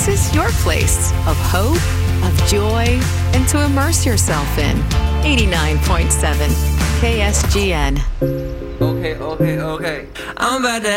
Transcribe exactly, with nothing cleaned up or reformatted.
This is your place of hope, of joy, and to immerse yourself in. eighty-nine point seven K S G N. Okay, okay, okay. I'm about to